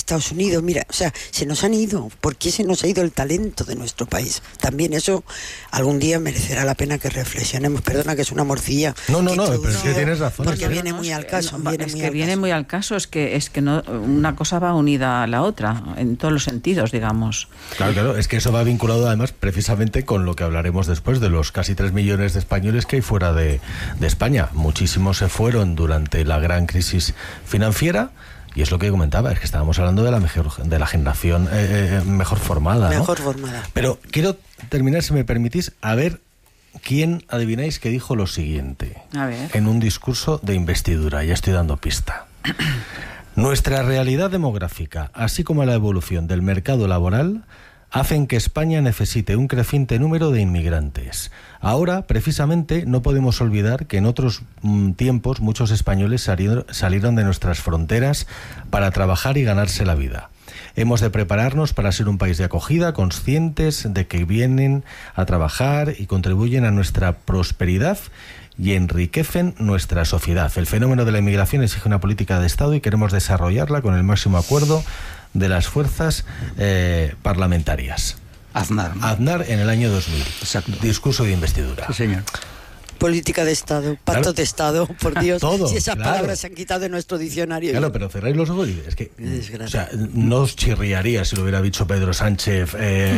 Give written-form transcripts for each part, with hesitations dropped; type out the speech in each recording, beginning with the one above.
Estados Unidos, mira, o sea, se nos han ido. ¿Por qué se nos ha ido el talento de nuestro país? También eso algún día merecerá la pena que reflexionemos. Perdona que es una morcilla. No, pero es que tienes razón. Porque viene muy al caso. Viene muy al caso, es que no, una cosa va unida a la otra, en todos los sentidos, digamos. Claro, es que eso va vinculado además precisamente con lo que hablaremos después de los casi 3 millones de españoles que hay fuera de España. Muchísimos se fueron durante la gran crisis financiera. Y es lo que comentaba, es que estábamos hablando de la generación mejor formada, ¿no? Mejor formada. Pero quiero terminar, si me permitís, a ver quién adivináis que dijo lo siguiente. A ver. En un discurso de investidura, ya estoy dando pista. Nuestra realidad demográfica, así como la evolución del mercado laboral, hacen que España necesite un creciente número de inmigrantes. Ahora, precisamente, no podemos olvidar que en otros tiempos muchos españoles salieron de nuestras fronteras para trabajar y ganarse la vida. Hemos de prepararnos para ser un país de acogida, conscientes de que vienen a trabajar y contribuyen a nuestra prosperidad y enriquecen nuestra sociedad. El fenómeno de la inmigración exige una política de Estado y queremos desarrollarla con el máximo acuerdo de las fuerzas parlamentarias. Aznar en el año 2000. Exacto. Discurso de investidura. Sí, señor. Política de Estado, pacto de Estado, por Dios. Todo, si esas palabras se han quitado de nuestro diccionario. Claro, pero cerráis los ojos y es que, o sea, no os chirriaría si lo hubiera dicho Pedro Sánchez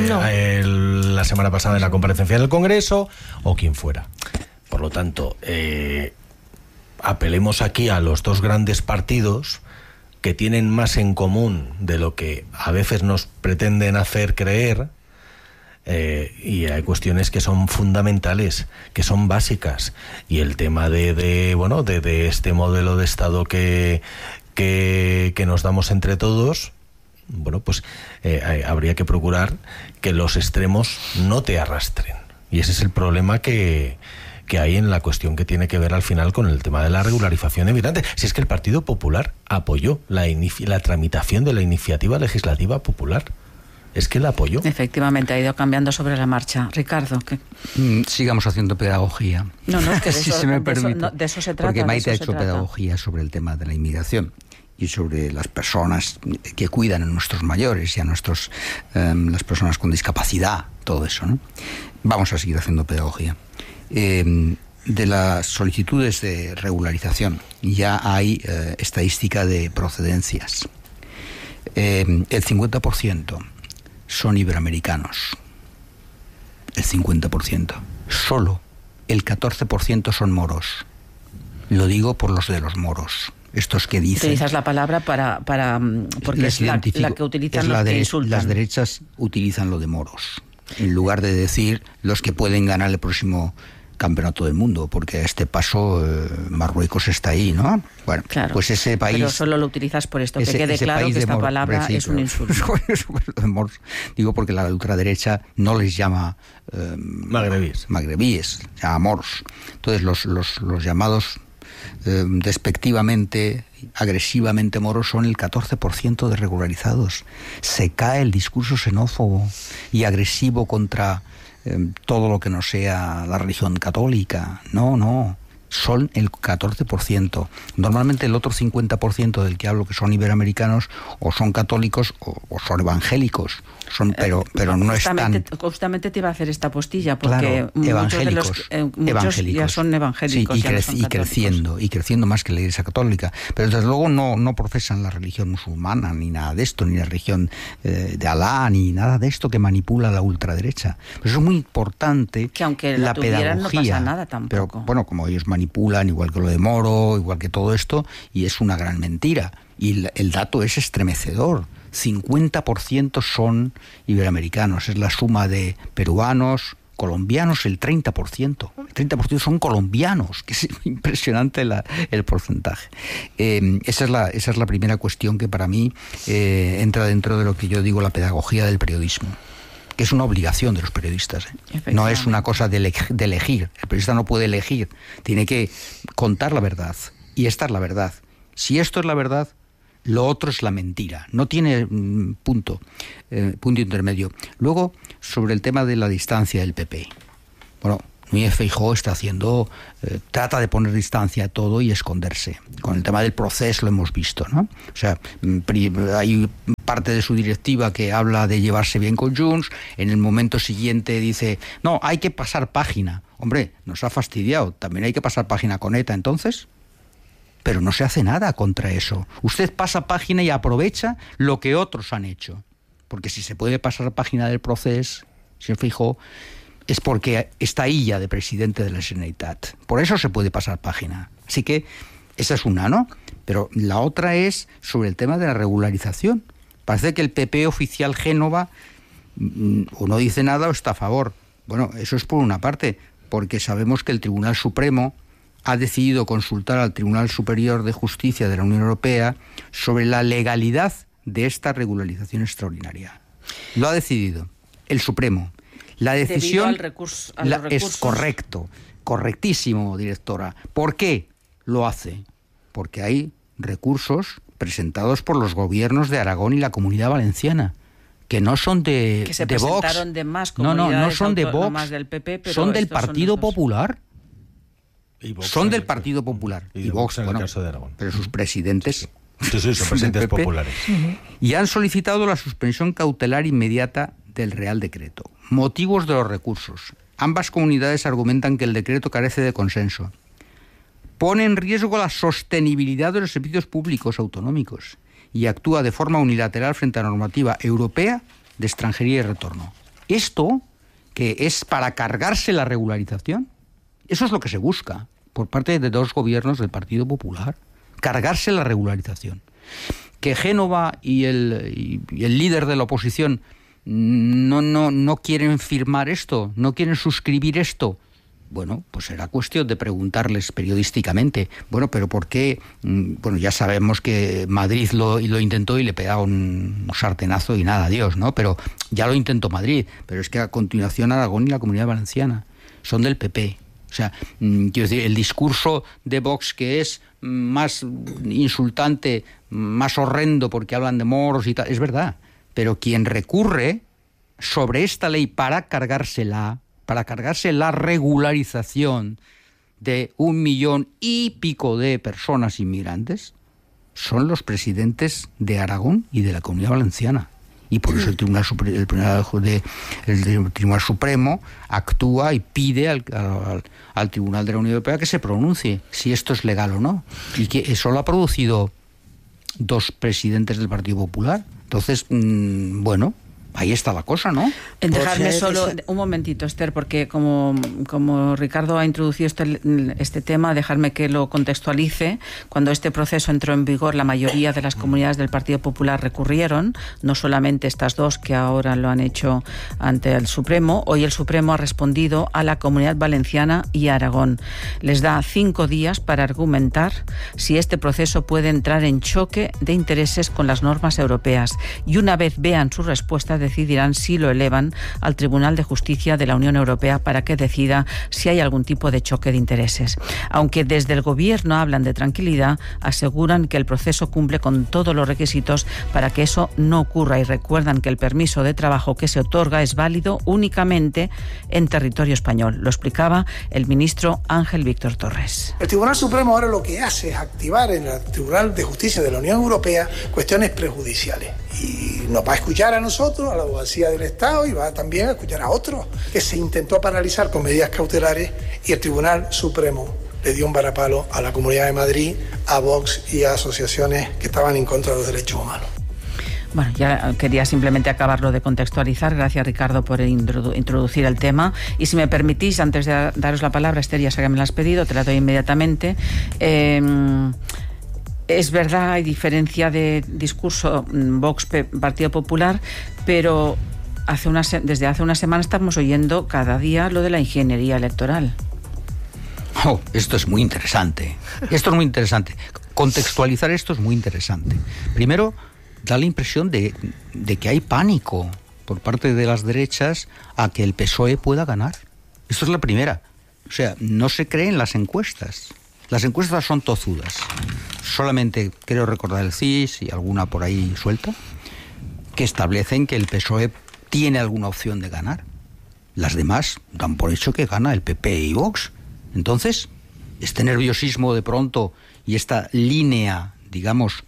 la semana pasada en la comparecencia del Congreso o quien fuera. Por lo tanto, apelemos aquí a los dos grandes partidos que tienen más en común de lo que a veces nos pretenden hacer creer, y hay cuestiones que son fundamentales, que son básicas, y el tema de este modelo de Estado que nos damos entre todos, bueno, pues habría que procurar que los extremos no te arrastren, y ese es el problema que hay en la cuestión que tiene que ver al final con el tema de la regularización de migrantes. Si es que el Partido Popular apoyó la tramitación de la iniciativa legislativa popular. Es que la apoyó. Efectivamente, ha ido cambiando sobre la marcha. Ricardo, ¿qué? Sigamos haciendo pedagogía. No, es que si se me permite. De eso se trata. Porque Maite ha hecho pedagogía sobre el tema de la inmigración y sobre las personas que cuidan a nuestros mayores y a las personas con discapacidad, todo eso, ¿no? Vamos a seguir haciendo pedagogía. De las solicitudes de regularización ya hay estadística de procedencias. El 50% son iberoamericanos. El 50%. Solo el 14% son moros. Lo digo por los de los moros. Estos que dicen... Utilizas la palabra porque es la que utilizan los que insultan. Las derechas utilizan lo de moros, en lugar de decir los que pueden ganar el próximo campeonato del mundo, porque a este paso Marruecos está ahí, ¿no? Bueno, claro, pues ese país... Pero solo lo utilizas por esto, que quede claro que esta palabra es un insulto. Digo porque la ultraderecha no les llama magrebíes, se llama moros. Entonces los llamados despectivamente, agresivamente moros son el 14% de regularizados. Se cae el discurso xenófobo y agresivo contra todo lo que no sea la religión católica. No, son el 14%. Normalmente el otro 50% del que hablo, que son iberoamericanos, o son católicos o son evangélicos. Pero no están... Justamente te iba a hacer esta postilla, porque evangélicos, muchos ya son evangélicos. Sí, y creciendo más que la Iglesia Católica. Pero desde luego no profesan la religión musulmana, ni nada de esto, ni la religión de Alá, ni nada de esto que manipula la ultraderecha. Pero eso es muy importante, que aunque la pedagogía, no pasa nada tampoco. Pero bueno, como ellos manipulan, igual que lo de Moro, igual que todo esto, y es una gran mentira. Y el dato es estremecedor. 50% son iberoamericanos, es la suma de peruanos, colombianos, el 30%. El 30% son colombianos, que es impresionante el porcentaje. Esa es la primera cuestión que para mí entra dentro de lo que yo digo la pedagogía del periodismo, que es una obligación de los periodistas. No es una cosa de elegir. El periodista no puede elegir, tiene que contar la verdad. Y esta es la verdad. Si esto es la verdad, lo otro es la mentira. No tiene punto intermedio. Luego, sobre el tema de la distancia del PP. Bueno, Núñez Feijóo está haciendo... trata de poner distancia a todo y esconderse. Con el tema del proceso lo hemos visto, ¿no? O sea, hay parte de su directiva que habla de llevarse bien con Junts, en el momento siguiente dice, no, hay que pasar página. Hombre, nos ha fastidiado, también hay que pasar página con ETA entonces. Pero no se hace nada contra eso. Usted pasa página y aprovecha lo que otros han hecho. Porque si se puede pasar página del proceso, señor Feijóo, es porque está illa de presidente de la Generalitat. Por eso se puede pasar página. Así que esa es una, ¿no? Pero la otra es sobre el tema de la regularización. Parece que el PP oficial Génova o no dice nada o está a favor. Bueno, eso es por una parte, porque sabemos que el Tribunal Supremo ha decidido consultar al Tribunal Superior de Justicia de la Unión Europea sobre la legalidad de esta regularización extraordinaria. Lo ha decidido el Supremo. La decisión al recurso, a los recursos. Es correcto, correctísimo, directora. ¿Por qué lo hace? Porque hay recursos presentados por los gobiernos de Aragón y la Comunidad Valenciana, que no son de Vox. Que se presentaron de más comunidades no son de Vox, del PP, pero son del Partido Popular. Son del Partido Popular. Y Vox en el caso de Aragón. Pero sus presidentes... Sí, son presidentes populares. Y han solicitado la suspensión cautelar inmediata del Real Decreto. Motivos de los recursos. Ambas comunidades argumentan que el decreto carece de consenso. Pone en riesgo la sostenibilidad de los servicios públicos autonómicos y actúa de forma unilateral frente a la normativa europea de extranjería y retorno. Esto, que es para cargarse la regularización, eso es lo que se busca por parte de dos gobiernos del Partido Popular, cargarse la regularización. Que Génova y el líder de la oposición no quieren firmar esto, no quieren suscribir esto. Bueno, pues será cuestión de preguntarles periodísticamente. Bueno, pero ¿por qué? Bueno, ya sabemos que Madrid lo intentó y le pegaba un sartenazo y nada, adiós, ¿no? Pero ya lo intentó Madrid. Pero es que a continuación Aragón y la Comunidad Valenciana son del PP. O sea, quiero decir, el discurso de Vox, que es más insultante, más horrendo porque hablan de moros y tal, es verdad. Pero quien recurre sobre esta ley para cargarse la regularización de 1,5 millones de personas inmigrantes son los presidentes de Aragón y de la Comunidad Valenciana. Y por eso el Tribunal Supremo actúa y pide al Tribunal de la Unión Europea que se pronuncie si esto es legal o no. Y que eso lo ha producido dos presidentes del Partido Popular. Entonces, bueno, ahí está la cosa, ¿no? Dejarme solo un momentito, Esther, porque como Ricardo ha introducido este tema, dejarme que lo contextualice. Cuando este proceso entró en vigor, la mayoría de las comunidades del Partido Popular recurrieron, no solamente estas dos que ahora lo han hecho ante el Supremo. Hoy el Supremo ha respondido a la Comunidad Valenciana y Aragón. Les da 5 días para argumentar si este proceso puede entrar en choque de intereses con las normas europeas. Y una vez vean su respuesta, decidirán si lo elevan al Tribunal de Justicia de la Unión Europea para que decida si hay algún tipo de choque de intereses. Aunque desde el Gobierno hablan de tranquilidad, aseguran que el proceso cumple con todos los requisitos para que eso no ocurra y recuerdan que el permiso de trabajo que se otorga es válido únicamente en territorio español. Lo explicaba el ministro Ángel Víctor Torres. El Tribunal Supremo ahora lo que hace es activar en el Tribunal de Justicia de la Unión Europea cuestiones prejudiciales. Y nos va a escuchar a nosotros, a la abogacía del Estado, y va también a escuchar a otros que se intentó paralizar con medidas cautelares y el Tribunal Supremo le dio un varapalo a la Comunidad de Madrid, a Vox y a asociaciones que estaban en contra de los derechos humanos. Bueno, ya quería simplemente acabarlo de contextualizar. Gracias, Ricardo, por introducir el tema. Y si me permitís, antes de daros la palabra, Esther, ya sé que me la has pedido, te la doy inmediatamente. Es verdad, hay diferencia de discurso Vox-Partido Popular, pero desde hace una semana estamos oyendo cada día lo de la ingeniería electoral. Oh, esto es muy interesante. Contextualizar esto es muy interesante. Primero, da la impresión de que hay pánico por parte de las derechas a que el PSOE pueda ganar. Esto es la primera. O sea, no se creen las encuestas. Las encuestas son tozudas. Solamente creo recordar el CIS y alguna por ahí suelta, que establecen que el PSOE tiene alguna opción de ganar. Las demás dan por hecho que gana el PP y Vox. Entonces, este nerviosismo de pronto y esta línea, digamos,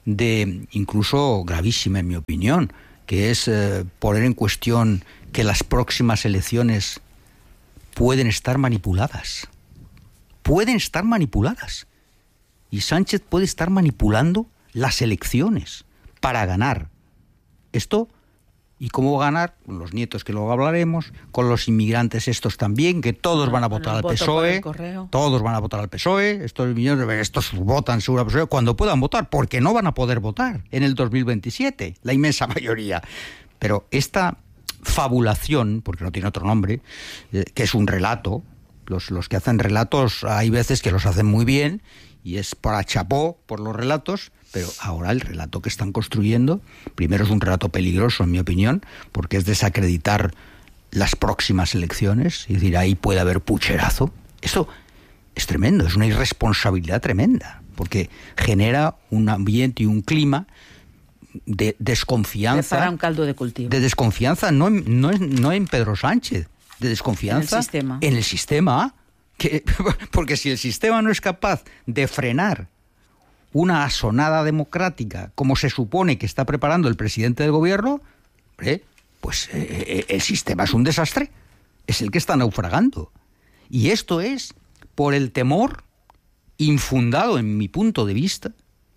incluso gravísima en mi opinión, que es poner en cuestión que las próximas elecciones pueden estar manipuladas. Pueden estar manipuladas. Y Sánchez puede estar manipulando las elecciones para ganar. Esto, ¿y cómo va a ganar? Con los nietos, que luego hablaremos, con los inmigrantes estos también, que todos van a votar al PSOE, todos van a votar al PSOE, estos votan seguro al PSOE cuando puedan votar, porque no van a poder votar en el 2027, la inmensa mayoría. Pero esta fabulación, porque no tiene otro nombre, que es un relato, los que hacen relatos hay veces que los hacen muy bien, y es para chapó por los relatos, pero ahora el relato que están construyendo, primero es un relato peligroso, en mi opinión, porque es desacreditar las próximas elecciones, es decir, ahí puede haber pucherazo. Esto es tremendo, es una irresponsabilidad tremenda, porque genera un ambiente y un clima de desconfianza. Prepara un caldo de cultivo. De desconfianza, no en Pedro Sánchez, de desconfianza en el sistema. Porque si el sistema no es capaz de frenar una asonada democrática como se supone que está preparando el presidente del gobierno, pues el sistema es un desastre, es el que está naufragando. Y esto es por el temor infundado, en mi punto de vista,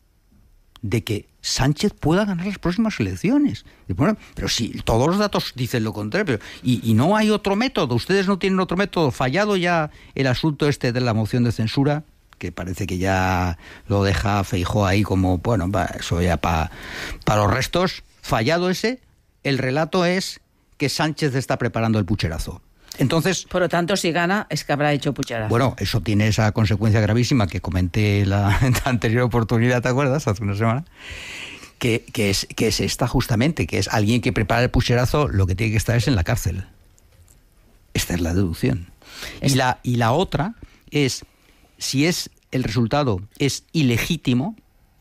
de que Sánchez pueda ganar las próximas elecciones. Bueno, pero si todos los datos dicen lo contrario, y no hay otro método, ustedes no tienen otro método, fallado ya el asunto este de la moción de censura, que parece que ya lo deja Feijóo ahí como, bueno, eso ya para los restos, fallado ese, el relato es que Sánchez está preparando el pucherazo. Entonces, por lo tanto, si gana, es que habrá hecho pucherazo. Bueno, eso tiene esa consecuencia gravísima que comenté en la anterior oportunidad, ¿te acuerdas? Hace una semana. Que es esta justamente, que es alguien que prepara el pucherazo, lo que tiene que estar es en la cárcel. Esta es la deducción. Y la otra es, si el resultado es ilegítimo,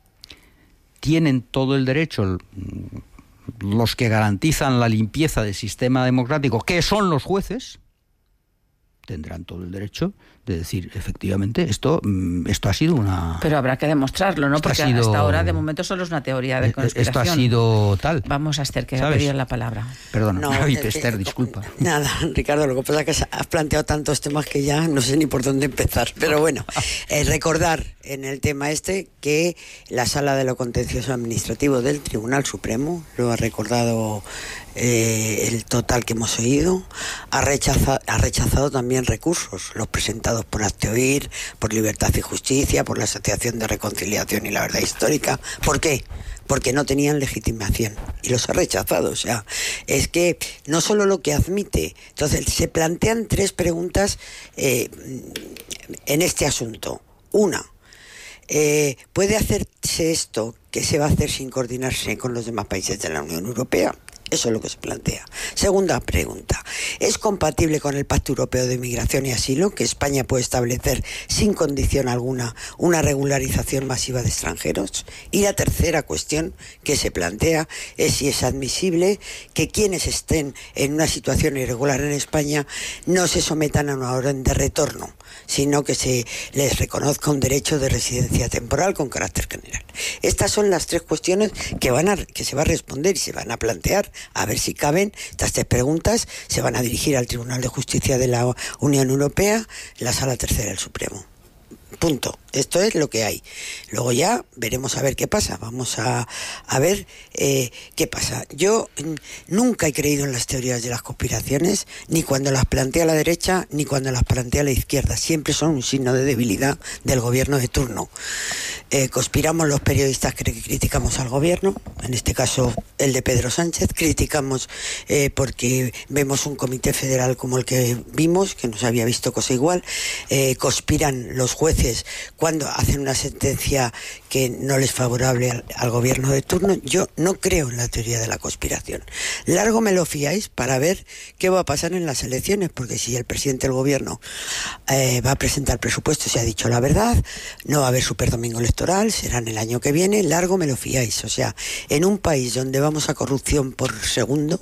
tienen todo el derecho los que garantizan la limpieza del sistema democrático, que son los jueces, tendrán todo el derecho de decir, efectivamente, esto ha sido una... Pero habrá que demostrarlo, ¿no? Porque hasta ahora, de momento, solo es una teoría de conspiración. Esto ha sido tal. Vamos a Esther, que ha pedido la palabra. Perdona, Esther, disculpa. Nada, Ricardo, lo que pasa es que has planteado tantos temas que ya no sé ni por dónde empezar. Pero bueno, recordar en el tema este que la Sala de lo Contencioso Administrativo del Tribunal Supremo, lo ha recordado el total que hemos oído, ha rechazado también recursos, los presentados por Hazte Oír, por Libertad y Justicia, por la Asociación de Reconciliación y la Verdad Histórica. ¿Por qué? Porque no tenían legitimación y los ha rechazado. O sea, es que no solo lo que admite, entonces se plantean tres preguntas en este asunto. Una, ¿puede hacerse esto que se va a hacer sin coordinarse con los demás países de la Unión Europea? Eso es lo que se plantea. Segunda pregunta, ¿es compatible con el Pacto Europeo de Migración y Asilo que España puede establecer sin condición alguna una regularización masiva de extranjeros? Y la tercera cuestión que se plantea es si es admisible que quienes estén en una situación irregular en España no se sometan a una orden de retorno, sino que se les reconozca un derecho de residencia temporal con carácter general. Estas son las tres cuestiones que se va a responder y se van a plantear, a ver si caben. Estas tres preguntas se van a dirigir al Tribunal de Justicia de la Unión Europea, la Sala Tercera del Supremo. Punto. Esto es lo que hay. Luego ya veremos a ver qué pasa. Vamos a ver qué pasa. Yo nunca he creído en las teorías de las conspiraciones, ni cuando las plantea la derecha, ni cuando las plantea la izquierda. Siempre son un signo de debilidad del gobierno de turno. Conspiramos los periodistas que criticamos al gobierno, en este caso el de Pedro Sánchez, criticamos porque vemos un comité federal como el que vimos, que no se había visto cosa igual, conspiran los jueces cuando hacen una sentencia que no les es favorable al gobierno de turno. Yo no creo en la teoría de la conspiración. Largo me lo fiáis para ver qué va a pasar en las elecciones, porque si el presidente del gobierno va a presentar presupuestos y ha dicho la verdad, no va a haber superdomingo electoral, será en el año que viene, largo me lo fiáis. O sea, en un país donde vamos a corrupción por segundo,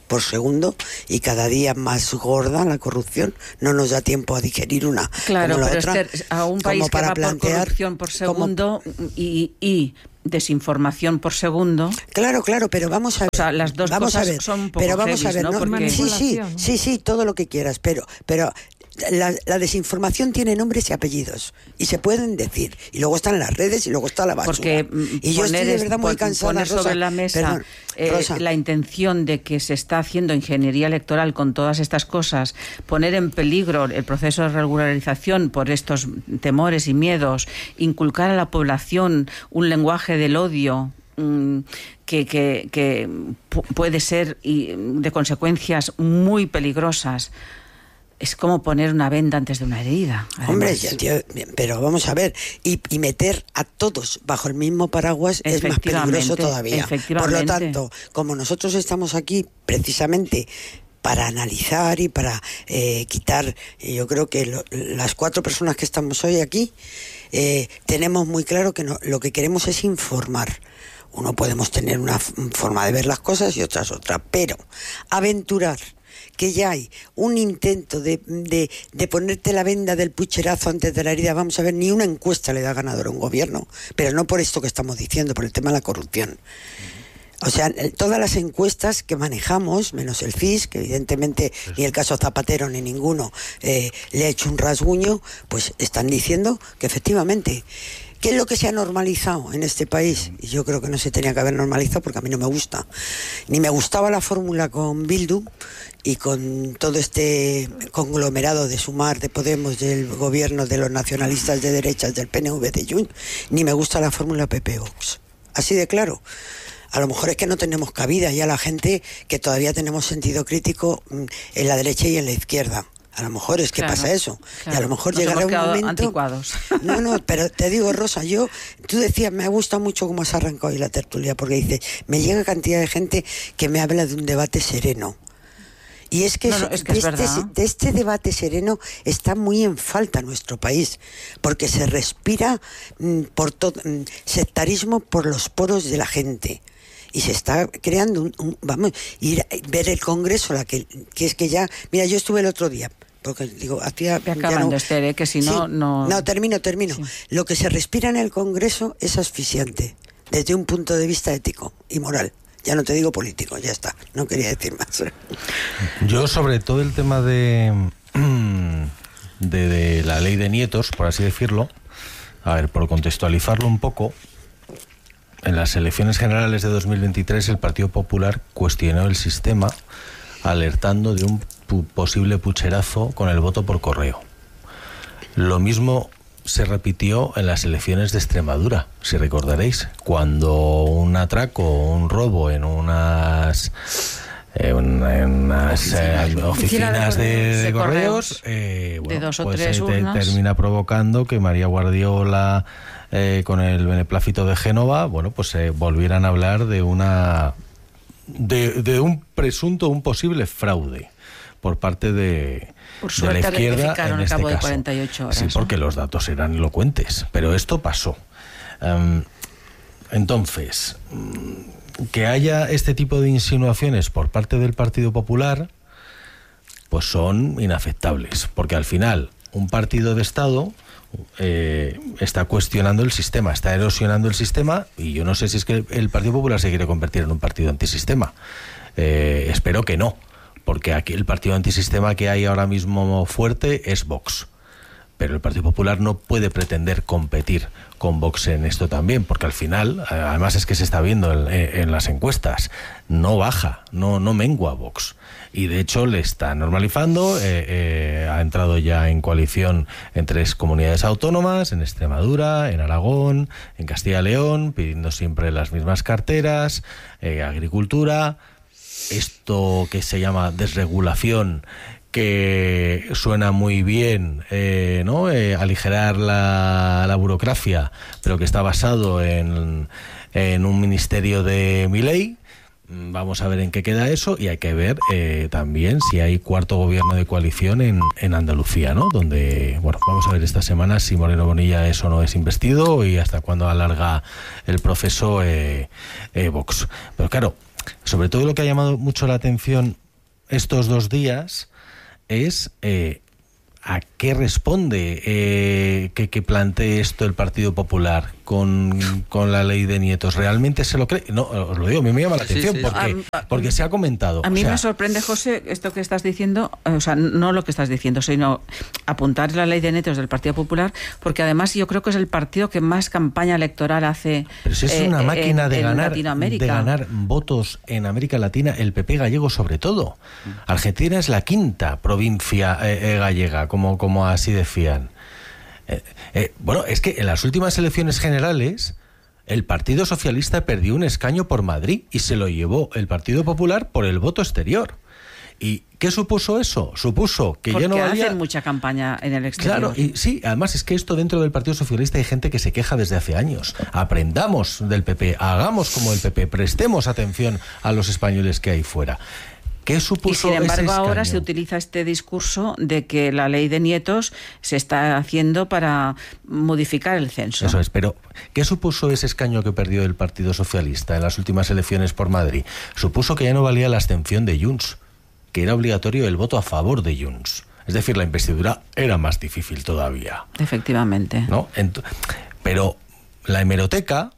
por segundo y cada día más gorda la corrupción. No nos da tiempo a digerir una claro, como la pero otra. Esther, a un país que va por corrupción por segundo y desinformación por segundo. Claro, pero vamos a ver. O sea, las dos cosas son un poco pero vamos a ver, ¿no? Porque... Sí, todo lo que quieras, pero la desinformación tiene nombres y apellidos y se pueden decir, y luego están las redes y luego está la basura. Porque y yo estoy de verdad muy cansada, poner Rosa, sobre la mesa la intención de que se está haciendo ingeniería electoral con todas estas cosas, poner en peligro el proceso de regularización por estos temores y miedos, inculcar a la población un lenguaje del odio que puede ser de consecuencias muy peligrosas. Es como poner una venda antes de una herida. Además. Hombre, pero vamos a ver, y meter a todos bajo el mismo paraguas es más peligroso todavía. Por lo tanto, como nosotros estamos aquí precisamente para analizar y para quitar, yo creo que las 4 personas que estamos hoy aquí, tenemos muy claro que lo que queremos es informar. Uno podemos tener una forma de ver las cosas y otras otra, pero aventurar que ya hay un intento de ponerte la venda del pucherazo antes de la herida. Vamos a ver, ni una encuesta le da ganador a un gobierno, pero no por esto que estamos diciendo, por el tema de la corrupción. O sea, todas las encuestas que manejamos, menos el CIS, que evidentemente ni el caso Zapatero ni ninguno le ha hecho un rasguño, pues están diciendo que efectivamente... ¿Qué es lo que se ha normalizado en este país? Y yo creo que no se tenía que haber normalizado porque a mí no me gusta. Ni me gustaba la fórmula con Bildu y con todo este conglomerado de Sumar, de Podemos, del gobierno, de los nacionalistas de derechas, del PNV, de Junts, ni me gusta la fórmula PP-Vox. Así de claro. A lo mejor es que no tenemos cabida ya la gente que todavía tenemos sentido crítico en la derecha y en la izquierda. A lo mejor es que pasa eso. Claro. Y a lo mejor llegará un momento... Anticuados. No, pero te digo, Rosa, tú decías, me ha gustado mucho cómo has arrancado hoy la tertulia, porque dices, me llega cantidad de gente que me habla de un debate sereno. Y es que, de este debate sereno está muy en falta nuestro país, porque se respira por sectarismo por los poros de la gente. Y se está creando vamos, ver el Congreso, que es que ya... Mira, yo estuve el otro día, porque digo, hacía... Acabando, Esther, que si no... Sí, no, termino. Sí. Lo que se respira en el Congreso es asfixiante, desde un punto de vista ético y moral. Ya no te digo político, ya está, no quería decir más. Yo sobre todo el tema de la ley de nietos, por así decirlo, a ver, por contextualizarlo un poco... En las elecciones generales de 2023 el Partido Popular cuestionó el sistema alertando de un posible pucherazo con el voto por correo. Lo mismo se repitió en las elecciones de Extremadura, si recordaréis, cuando un atraco o un robo en unas oficinas de correos de 2 o pues 3 urnas termina provocando que María Guardiola con el beneplácito de Génova, bueno, pues volvieran a hablar de un posible fraude por parte de la izquierda en este caso. 48 horas, sí, porque los datos eran elocuentes, pero esto pasó. Entonces, que haya este tipo de insinuaciones por parte del Partido Popular, pues son inaceptables, porque al final un partido de Estado está cuestionando el sistema, está erosionando el sistema, y yo no sé si es que el Partido Popular se quiere convertir en un partido antisistema. Espero que no, porque aquí el partido antisistema que hay ahora mismo fuerte es Vox. Pero el Partido Popular no puede pretender competir con Vox en esto también, porque al final, además es que se está viendo en las encuestas, no baja, no mengua Vox. Y de hecho le está normalizando, ha entrado ya en coalición en 3 comunidades autónomas, en Extremadura, en Aragón, en Castilla y León, pidiendo siempre las mismas carteras, agricultura, esto que se llama desregulación, que suena muy bien, ¿no? Aligerar la burocracia, pero que está basado en un ministerio de Milei. Vamos a ver en qué queda eso, y hay que ver también si hay cuarto gobierno de coalición en Andalucía, ¿no? Donde, bueno, vamos a ver esta semana si Moreno Bonilla es o no es investido y hasta cuándo alarga el proceso Vox. Pero claro, sobre todo lo que ha llamado mucho la atención estos 2 días es a qué responde que plantee esto el Partido Popular con la ley de nietos. ¿Realmente se lo cree? No, os lo digo, a mí me llama la atención porque se ha comentado. A mí me sorprende, José, esto que estás diciendo, o sea, no lo que estás diciendo, sino apuntar la ley de nietos del Partido Popular, porque además yo creo que es el partido que más campaña electoral hace. Pero si es una máquina de ganar votos en América Latina, el PP gallego sobre todo. Argentina es la 5ª provincia gallega, como así decían. Bueno, es que en las últimas elecciones generales el Partido Socialista perdió un escaño por Madrid y se lo llevó el Partido Popular por el voto exterior. ¿Y qué supuso eso? Supuso que ya no había... Porque hacen mucha campaña en el exterior. Claro, y sí, además es que esto dentro del Partido Socialista hay gente que se queja desde hace años. Aprendamos del PP, hagamos como el PP, prestemos atención a los españoles que hay fuera. ¿Qué supuso? Y sin embargo ese ahora escaño? se utiliza este discurso de que la ley de nietos se está haciendo para modificar el censo. Eso es, pero ¿qué supuso ese escaño que perdió el Partido Socialista en las últimas elecciones por Madrid? Supuso que ya no valía la abstención de Junts, que era obligatorio el voto a favor de Junts. Es decir, la investidura era más difícil todavía. Efectivamente. ¿No? Pero la hemeroteca,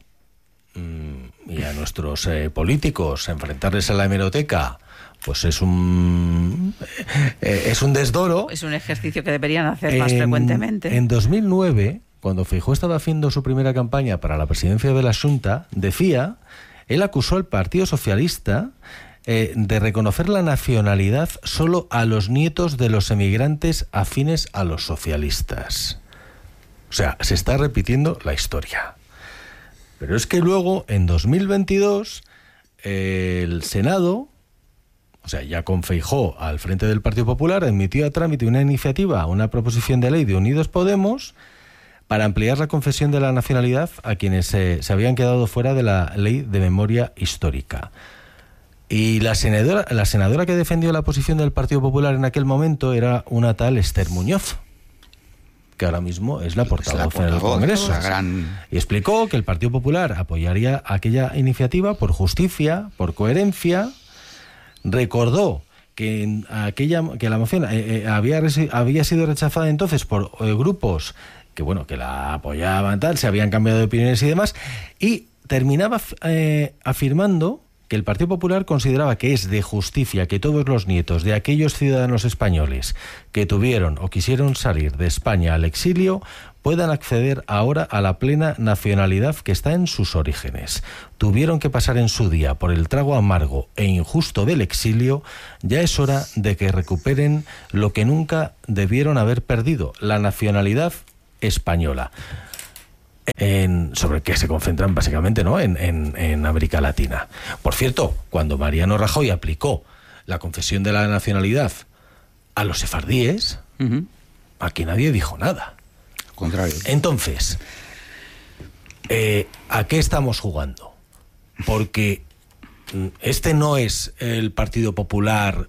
y a nuestros políticos enfrentarles a la hemeroteca, pues es un desdoro. Es un ejercicio que deberían hacer más frecuentemente. En 2009, cuando Feijóo estaba haciendo su primera campaña para la presidencia de la Xunta, él acusó al Partido Socialista de reconocer la nacionalidad solo a los nietos de los emigrantes afines a los socialistas. O sea, se está repitiendo la historia. Pero es que luego, en 2022, el Senado, o sea, ya con Feijóo al frente del Partido Popular, admitió a trámite una iniciativa, una proposición de ley de Unidos Podemos para ampliar la concesión de la nacionalidad a quienes se habían quedado fuera de la ley de memoria histórica. Y la senadora que defendió la posición del Partido Popular en aquel momento era una tal Esther Muñoz, que ahora mismo es la portavoz en el Congreso. Y explicó que el Partido Popular apoyaría aquella iniciativa por justicia, por coherencia. Recordó que la moción había sido rechazada entonces por grupos que la apoyaban, se habían cambiado de opiniones y demás, y terminaba afirmando que el Partido Popular consideraba que es de justicia que todos los nietos de aquellos ciudadanos españoles que tuvieron o quisieron salir de España al exilio puedan acceder ahora a la plena nacionalidad que está en sus orígenes. Tuvieron que pasar en su día por el trago amargo e injusto del exilio, ya es hora de que recuperen lo que nunca debieron haber perdido, la nacionalidad española. Sobre el que se concentran básicamente, ¿no?, en América Latina. Por cierto, cuando Mariano Rajoy aplicó la concesión de la nacionalidad a los sefardíes, aquí nadie dijo nada. Al contrario. Entonces, ¿a qué estamos jugando? Porque este no es el Partido Popular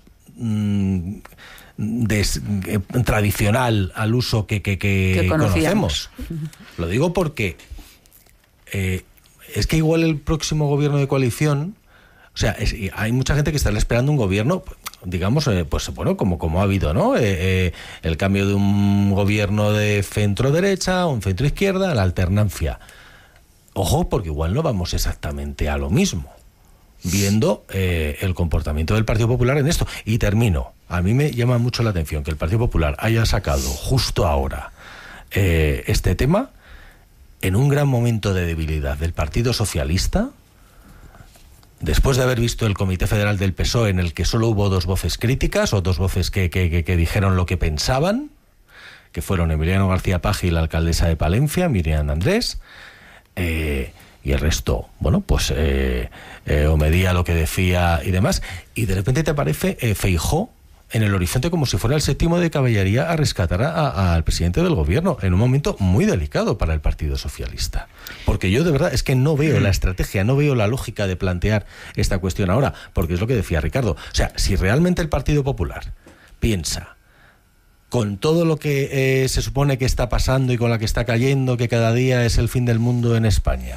tradicional al uso que conocemos. Lo digo porque es que igual el próximo gobierno de coalición, o sea, hay mucha gente que está esperando un gobierno, digamos, como ha habido, ¿no? El cambio de un gobierno de centro-derecha, un centro-izquierda, la alternancia. Ojo, porque igual no vamos exactamente a lo mismo, viendo el comportamiento del Partido Popular en esto. Y termino. A mí me llama mucho la atención que el Partido Popular haya sacado justo ahora este tema en un gran momento de debilidad del Partido Socialista, después de haber visto el Comité Federal del PSOE en el que solo hubo 2 voces críticas o 2 voces que dijeron lo que pensaban, que fueron Emiliano García Paje y la alcaldesa de Palencia, Miriam Andrés, y el resto, omedía lo que decía y demás, y de repente te aparece Feijóo en el horizonte como si fuera el 7º de caballería a rescatar al presidente del gobierno en un momento muy delicado para el Partido Socialista. Porque yo de verdad es que no veo la estrategia, no veo la lógica de plantear esta cuestión ahora, porque es lo que decía Ricardo. O sea, si realmente el Partido Popular piensa, con todo lo que se supone que está pasando y con la que está cayendo, que cada día es el fin del mundo en España,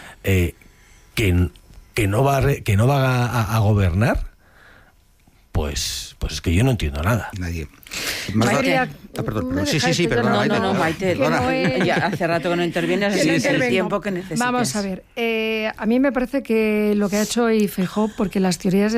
que no va a gobernar, pues es que yo no entiendo nada. Nadie. Perdón. Sí, perdona. No, Maite, ya hace rato que no intervienes, así es el tiempo que necesitas. Vamos a ver, a mí me parece que lo que ha hecho hoy Feijóo, porque las teorías de